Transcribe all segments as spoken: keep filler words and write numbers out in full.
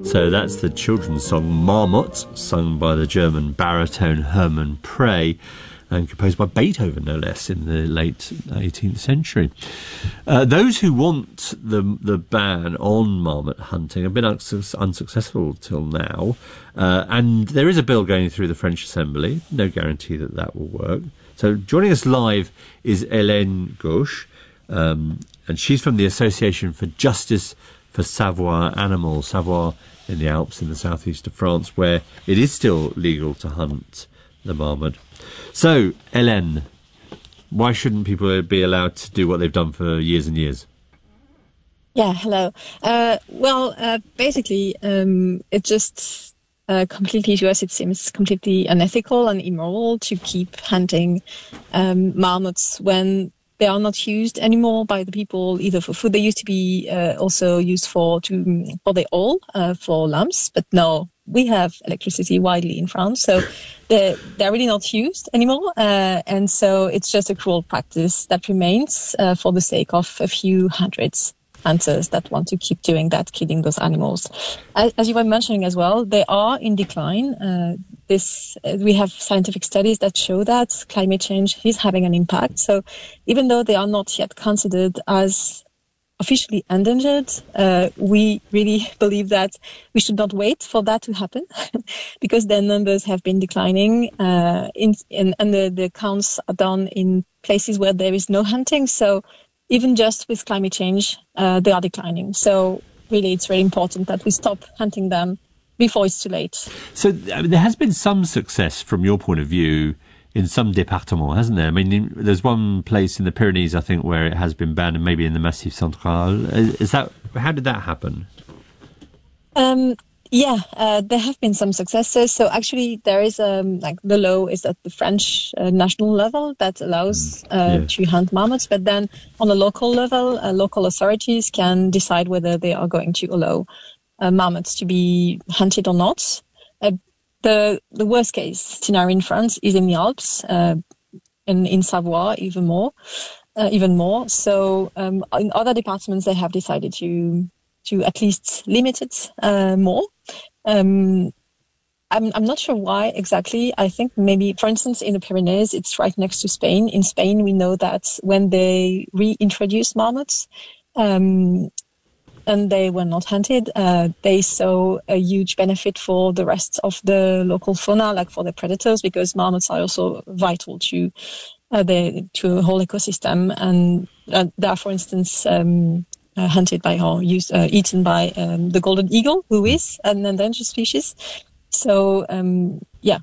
So that's the children's song Marmot, sung by the German baritone Hermann Prey, and composed by Beethoven, no less, in the late eighteenth century. Uh, those who want the the ban on marmot hunting have been unsu- unsuccessful till now, uh, and there is a bill going through the French Assembly. No guarantee that that will work. So joining us live is Hélène Gauche, um, and she's from the Association for Justice for Savoie Animals, Savoie in the Alps in the southeast of France, where it is still legal to hunt the marmot. So, Hélène, why shouldn't people be allowed to do what they've done for years and years? Yeah, hello. Uh, well, uh, basically, um, it just uh, completely, to us, it seems completely unethical and immoral to keep hunting um, marmots when they are not used anymore by the people either for food. They used to be uh, also used for to for the oil, uh, for lamps, but now we have electricity widely in France, so they're, they're really not used anymore. Uh, and so it's just a cruel practice that remains uh, for the sake of a few hundreds hunters that want to keep doing that, killing those animals. As, as you were mentioning as well, they are in decline. Uh, this uh, we have scientific studies that show that climate change is having an impact. So even though they are not yet considered as officially endangered, uh, we really believe that we should not wait for that to happen because their numbers have been declining, uh, in, in, and the, the counts are done in places where there is no hunting. So even just with climate change, uh, they are declining. So really, it's very important that we stop hunting them before it's too late. So I mean, there has been some success from your point of view in some départements, hasn't there? I mean, in, there's one place in the Pyrenees, I think, where it has been banned, and maybe in the Massif Central. Is, is that how did that happen? Um, yeah, uh, there have been some successes. So actually, there is um, like the law is at the French uh, national level that allows uh, yeah. to hunt marmots, but then on a local level, uh, local authorities can decide whether they are going to allow uh, marmots to be hunted or not. Uh, The the worst case scenario in France is in the Alps, uh, and in Savoie even more, uh, even more. So um, in other departments, they have decided to to at least limit it uh, more. Um, I'm I'm not sure why exactly. I think maybe, for instance, in the Pyrenees, it's right next to Spain. In Spain, we know that when they reintroduce marmots, um, and they were not hunted, uh, they saw a huge benefit for the rest of the local fauna, like for the predators, because marmots are also vital to uh, the to a whole ecosystem, and uh, they are, for instance, um, uh, hunted by or used, uh, eaten by um, the golden eagle, who is an endangered species. So, um, yeah.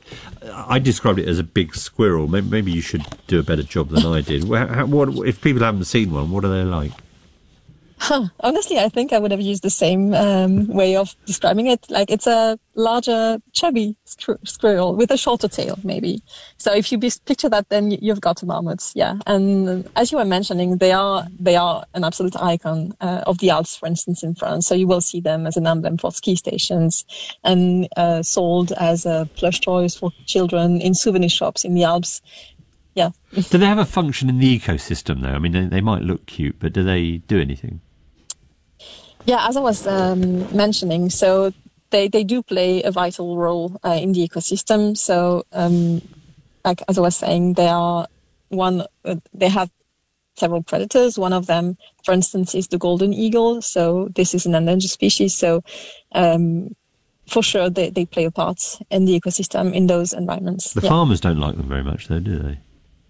I described it as a big squirrel. Maybe, maybe you should do a better job than I did. What, what, if people haven't seen one, what are they like? Huh. Honestly, I think I would have used the same um, way of describing it. Like, it's a larger, chubby squir- squirrel with a shorter tail, maybe. So if you be- picture that, then you've got a marmot, yeah. And as you were mentioning, they are they are an absolute icon uh, of the Alps, for instance, in France. So you will see them as an emblem for ski stations and uh, sold as uh, plush toys for children in souvenir shops in the Alps. Yeah. Do they have a function in the ecosystem, though? I mean, they, they might look cute, but do they do anything? Yeah, as I was um, mentioning, so they, they do play a vital role uh, in the ecosystem. So, um, like as I was saying, they are one. Uh, they have several predators. One of them, for instance, is the golden eagle. So this is an endangered species. So, um, for sure, they, they play a part in the ecosystem in those environments. The yeah. farmers don't like them very much, though, do they?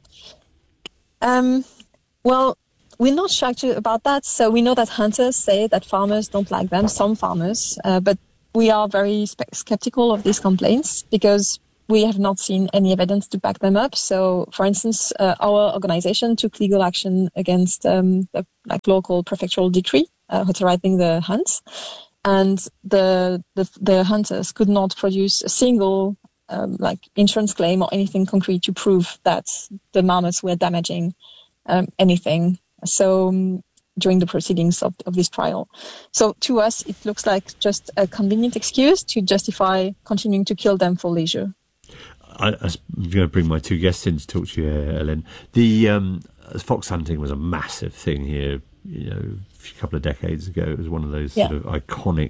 Um. Well. We're not sure actually about that. So we know that hunters say that farmers don't like them, some farmers, uh, but we are very spe- skeptical of these complaints because we have not seen any evidence to back them up. So, for instance, uh, our organization took legal action against um, the like local prefectural decree uh, authorizing the hunts, and the, the the hunters could not produce a single um, like insurance claim or anything concrete to prove that the marmots were damaging um, anything. So um, during the proceedings of, of this trial. So to us, it looks like just a convenient excuse to justify continuing to kill them for leisure. I, I'm going to bring my two guests in to talk to you, Hélène. The um, fox hunting was a massive thing here, you know, a couple of decades ago. It was one of those yeah. sort of iconic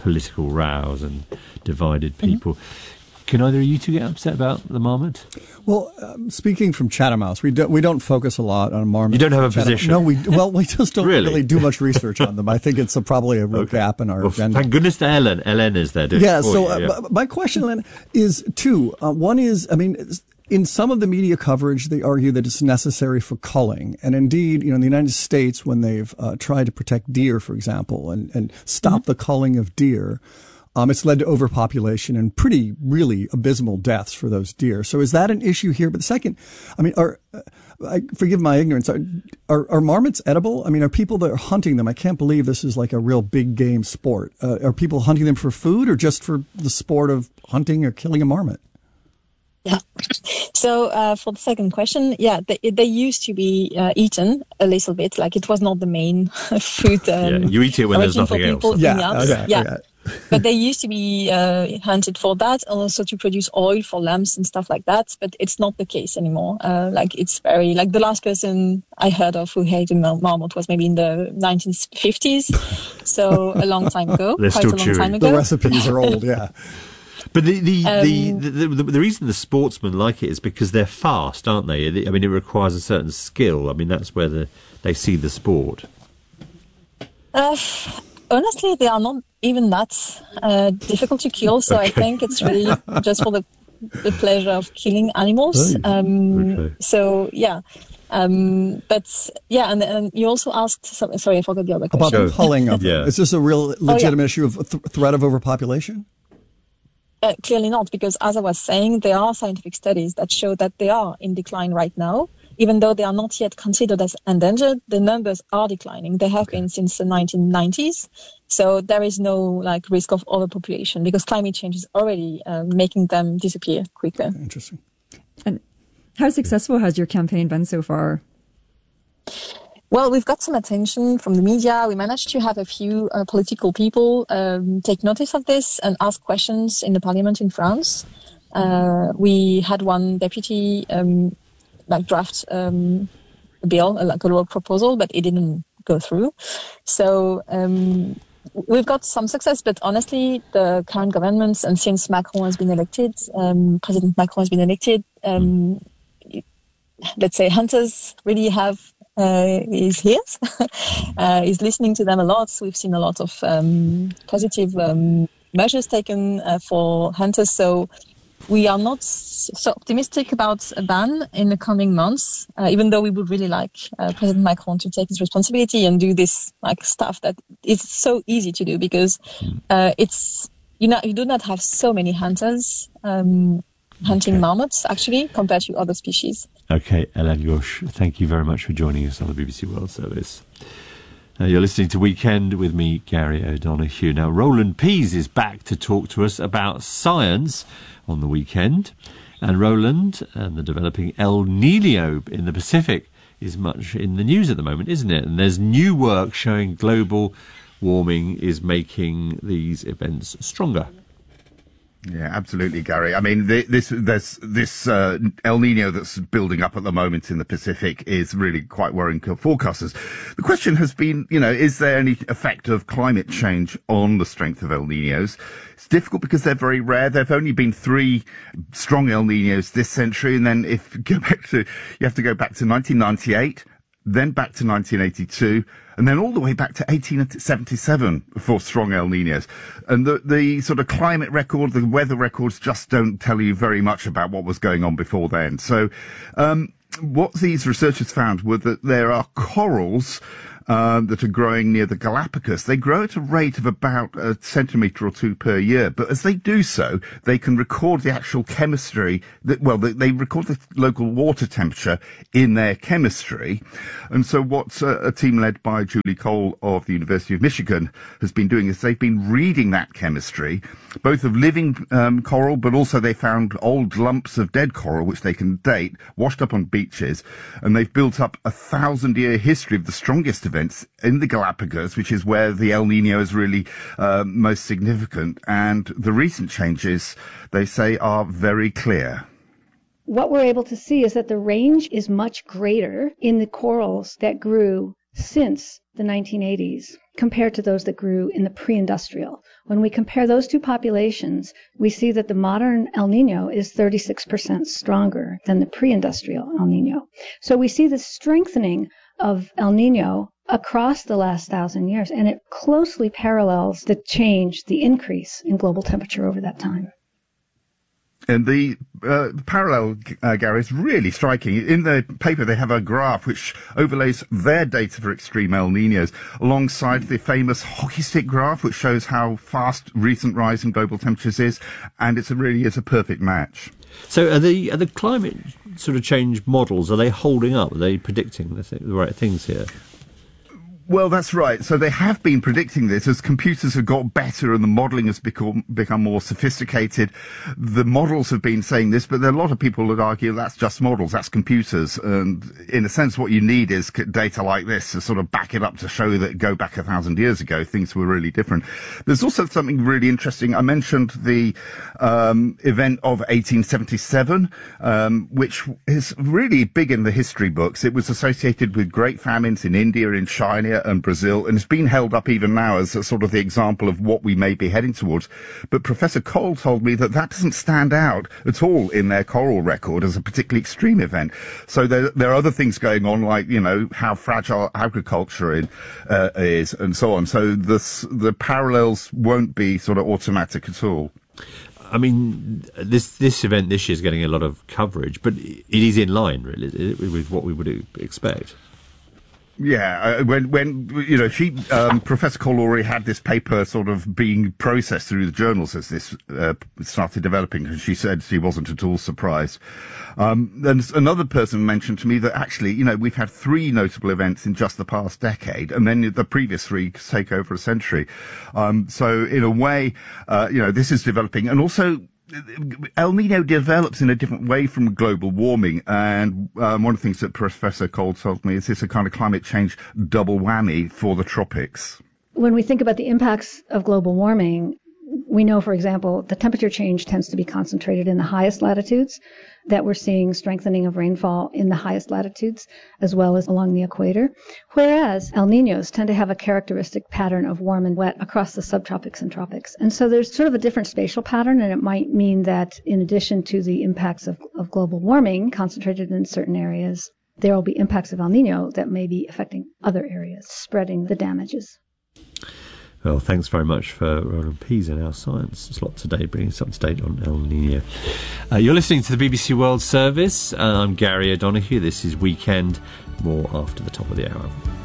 political rows and divided people. Mm-hmm. Can either of you two get upset about the marmot? Well, um, speaking from Chatham House, we don't we don't focus a lot on marmot. You don't have a Chatham. position? No, we well we just don't really? really do much research on them. I think it's a, probably a real okay. gap in our well, agenda. Thank goodness to Ellen. Ellen is there doing yeah. it for So you, yeah. Uh, my question, Ellen, is two. Uh, one is, I mean, in some of the media coverage, they argue that it's necessary for culling, and indeed, you know, in the United States, when they've uh, tried to protect deer, for example, and and stop mm-hmm. the culling of deer. Um, it's led to overpopulation and pretty, really abysmal deaths for those deer. So is that an issue here? But the second, I mean, are, uh, I, forgive my ignorance, are, are, are marmots edible? I mean, are people that are hunting them? I can't believe this is like a real big game sport. Uh, are people hunting them for food or just for the sport of hunting or killing a marmot? Yeah. So uh, for the second question, yeah, they, they used to be uh, eaten a little bit. Like it was not the main food. Um, yeah, you eat it when there's nothing else. Yeah, okay, yeah. Okay. But they used to be uh, hunted for that, and also to produce oil for lamps and stuff like that. But it's not the case anymore. Uh, like it's very like the last person I heard of who hated marmot was maybe in the nineteen fifties, so a long time ago, They're quite still a long chewing. time ago. The recipes are old, yeah. But the the, um, the, the, the the reason the sportsmen like it is because they're fast, aren't they? I mean, it requires a certain skill. I mean, that's where the, they see the sport. Uh, honestly, they are not even that uh, difficult to kill. So okay. I think it's really just for the the pleasure of killing animals. Oh, um, okay. So yeah. Um, but yeah, and, and you also asked. Sorry, I forgot the other question. About the culling of yeah. them. Is this a real legitimate oh, yeah. issue of th- threat of overpopulation? Uh, clearly not, because as I was saying, there are scientific studies that show that they are in decline right now. Even though they are not yet considered as endangered, the numbers are declining. They have okay. been since the nineteen nineties. So there is no like risk of overpopulation because climate change is already uh, making them disappear quicker. Interesting. And how successful has your campaign been so far? Well, we've got some attention from the media. We managed to have a few uh, political people um, take notice of this and ask questions in the parliament in France. Uh, we had one deputy um, like draft um, a bill, like a law proposal, but it didn't go through. So um, we've got some success, but honestly, the current governments, and since Macron has been elected, um, President Macron has been elected, um, let's say hunters really have uh, his ears. uh, he's listening to them a lot. We've seen a lot of um, positive um, measures taken uh, for hunters. So we are not so optimistic about a ban in the coming months, uh, even though we would really like uh, President Macron to take his responsibility and do this like stuff that is so easy to do because uh, it's you know you do not have so many hunters um, hunting okay. marmots actually compared to other species. Okay, Hélène Gauche, thank you very much for joining us on the B B C World Service. Uh, you're listening to Weekend with me, Gary O'Donoghue. Now, Roland Pease is back to talk to us about science on the weekend. And Roland and the developing El Niño in the Pacific is much in the news at the moment, isn't it? And there's new work showing global warming is making these events stronger. Yeah, absolutely, Gary. I mean, this this this uh, El Nino that's building up at the moment in the Pacific is really quite worrying forecasters. The question has been, you know, is there any effect of climate change on the strength of El Ninos? It's difficult because they're very rare. There've only been three strong El Ninos this century, and then if you go back to, you have to go back to nineteen ninety-eight. Then back to nineteen eighty-two, and then all the way back to eighteen seventy-seven for strong El Niños. And the, the sort of climate record, the weather records just don't tell you very much about what was going on before then. So, um, what these researchers found were that there are corals Um, that are growing near the Galapagos. They grow at a rate of about a centimetre or two per year, but as they do so, they can record the actual chemistry, that, well, they, they record the local water temperature in their chemistry. And so what uh, a team led by Julie Cole of the University of Michigan has been doing is they've been reading that chemistry, both of living um, coral, but also they found old lumps of dead coral, which they can date, washed up on beaches, and they've built up a thousand-year history of the strongest events in the Galapagos, which is where the El Nino is really uh, most significant. And the recent changes, they say, are very clear. What we're able to see is that the range is much greater in the corals that grew since the nineteen eighties compared to those that grew in the pre-industrial, When we compare those two populations, we see that the modern El Nino is thirty-six percent stronger than the pre-industrial El Nino. So we see the strengthening of El Nino across the last thousand years, and it closely parallels the change, the increase in global temperature over that time. And the uh, parallel, uh, Gary, is really striking. In the paper, they have a graph which overlays their data for extreme El Ninos alongside the famous hockey stick graph, which shows how fast recent rise in global temperatures is, and it really is a perfect match. So are the are the climate sort of change models, are they holding up? Are they predicting the, th- the right things here? Well, that's right. So they have been predicting this as computers have got better and the modelling has become become more sophisticated. The models have been saying this, but there are a lot of people that argue that's just models, that's computers. And in a sense, what you need is data like this to sort of back it up to show that go back a thousand years ago, things were really different. There's also something really interesting. I mentioned the um, event of eighteen seventy-seven, um, which is really big in the history books. It was associated with great famines in India, in China, and Brazil, and it's been held up even now as a sort of the example of what we may be heading towards. But Professor Cole told me that that doesn't stand out at all in their coral record as a particularly extreme event. So there, there are other things going on, like, you know, how fragile agriculture in, uh, is, and so on. So this, the parallels won't be sort of automatic at all. I mean, this this event this year is getting a lot of coverage, but it is in line, really, with what we would expect. Yeah, uh, when, when, you know, she, um, Professor Cole already had this paper sort of being processed through the journals as this, uh, started developing, and she said she wasn't at all surprised. Um, then another person mentioned to me that actually, you know, we've had three notable events in just the past decade, and then the previous three take over a century. Um, so in a way, uh, you know, this is developing, and also, El Nino develops in a different way from global warming, and um, one of the things that Professor Cole told me is it's a kind of climate change double whammy for the tropics. When we think about the impacts of global warming, we know, for example, the temperature change tends to be concentrated in the highest latitudes, that we're seeing strengthening of rainfall in the highest latitudes as well as along the equator, whereas El Niños tend to have a characteristic pattern of warm and wet across the subtropics and tropics. And so there's sort of a different spatial pattern, and it might mean that in addition to the impacts of, of global warming concentrated in certain areas, there will be impacts of El Niño that may be affecting other areas, spreading the damages. Well, thanks very much for Roland Pease in Our Science slot today, bringing us up to date on El Nino. Uh, you're listening to the B B C World Service. Uh, I'm Gary O'Donoghue. This is Weekend. More after the top of the hour.